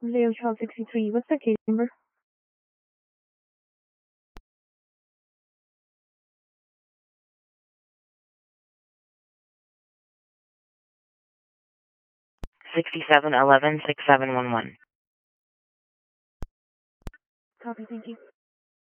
Leo Child 63. What's the case number? $6711-6711. Copy, thank you.